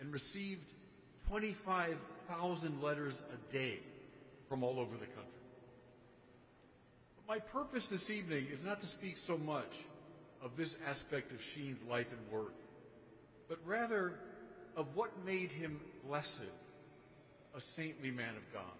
and received 25,000 letters a day from all over the country. But my purpose this evening is not to speak so much of this aspect of Sheen's life and work, but rather of what made him blessed, a saintly man of God.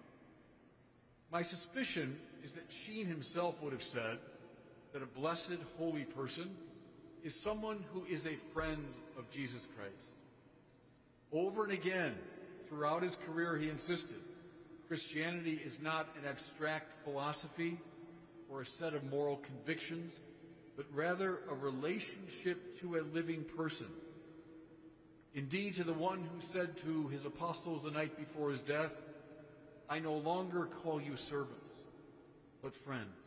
My suspicion is that Sheen himself would have said that a blessed, holy person is someone who is a friend of Jesus Christ. Over and again, throughout his career, he insisted Christianity is not an abstract philosophy or a set of moral convictions, but rather a relationship to a living person. Indeed, to the one who said to his apostles the night before his death, "I no longer call you servants, but friends."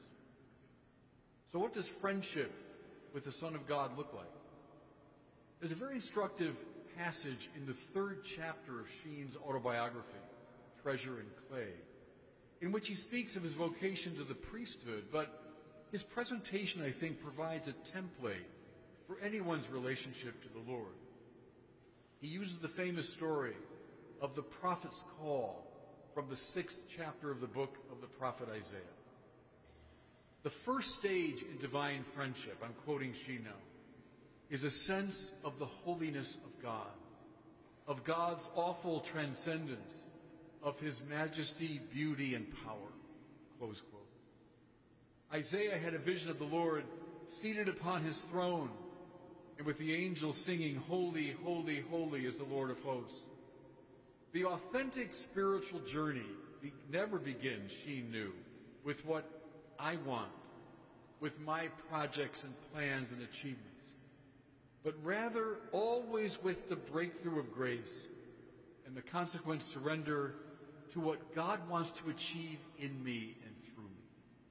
So what does friendship with the Son of God look like? There's a very instructive passage in the 3rd chapter of Sheen's autobiography, Treasure and Clay, in which he speaks of his vocation to the priesthood, but his presentation, I think, provides a template for anyone's relationship to the Lord. He uses the famous story of the prophet's call from the 6th chapter of the book of the prophet Isaiah. The first stage in divine friendship, I'm quoting Sheen now, is a sense of the holiness of God, of God's awful transcendence, of his majesty, beauty, and power. Close quote. Isaiah had a vision of the Lord seated upon his throne, and with the angels singing, "Holy, holy, holy is the Lord of hosts." The authentic spiritual journey never begins, Sheen knew, with what I want, with my projects and plans and achievements, but rather always with the breakthrough of grace and the consequent surrender to what God wants to achieve in me and through me.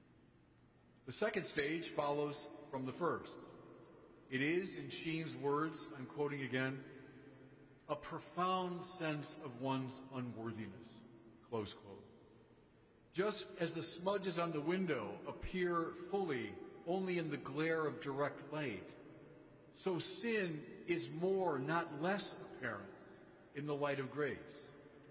The second stage follows from the first. It is, in Sheen's words, I'm quoting again, a profound sense of one's unworthiness, close quote. Just as the smudges on the window appear fully only in the glare of direct light, so sin is more, not less apparent in the light of grace.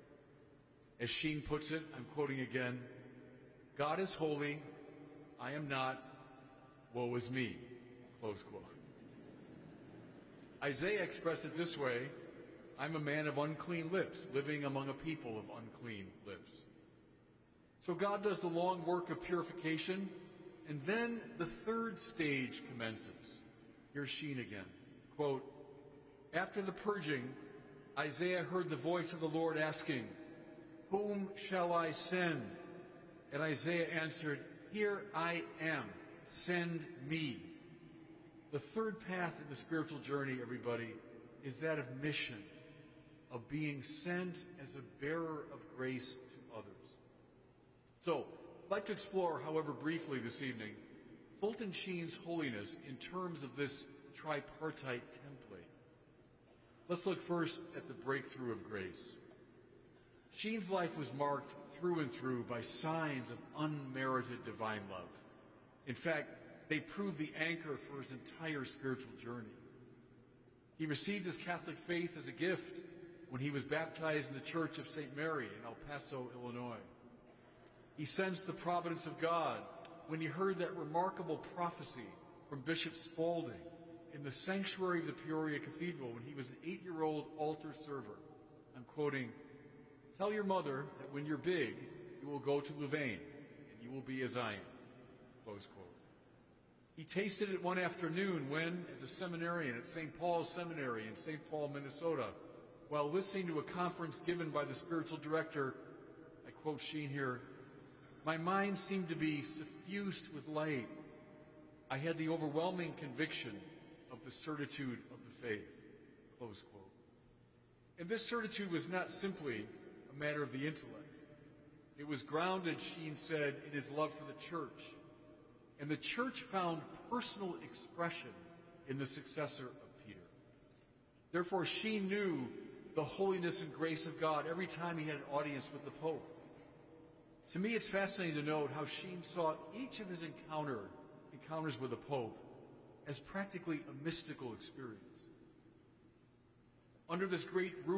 As Sheen puts it, I'm quoting again, "God is holy, I am not, woe is me," close quote. Isaiah expressed it this way, "I'm a man of unclean lips, living among a people of unclean lips." So God does the long work of purification, and then the third stage commences. Here's Sheen again. Quote, "After the purging, Isaiah heard the voice of the Lord asking, 'Whom shall I send?' And Isaiah answered, 'Here I am, send me.'" The third path in the spiritual journey, everybody, is that of mission, of being sent as a bearer of grace to others. So, I'd like to explore, however briefly this evening, Fulton Sheen's holiness in terms of this tripartite template. Let's look first at the breakthrough of grace. Sheen's life was marked through and through by signs of unmerited divine love. In fact, they proved the anchor for his entire spiritual journey. He received his Catholic faith as a gift when he was baptized in the Church of St. Mary in El Paso, Illinois. He sensed the providence of God when he heard that remarkable prophecy from Bishop Spalding in the sanctuary of the Peoria Cathedral when he was an 8-year-old altar server. I'm quoting, "Tell your mother that when you're big, you will go to Louvain and you will be as I am." Close quote. He tasted it one afternoon when, as a seminarian at St. Paul's Seminary in St. Paul, Minnesota, while listening to a conference given by the spiritual director, I quote Sheen here, "My mind seemed to be suffused with light. I had the overwhelming conviction of the certitude of the faith." Close quote. And this certitude was not simply a matter of the intellect. It was grounded, Sheen said, in his love for the church. And the church found personal expression in the successor of Peter. Therefore, Sheen knew the holiness and grace of God every time he had an audience with the Pope. To me, it's fascinating to note how Sheen saw each of his encounters with the Pope as practically a mystical experience. Under this great rubric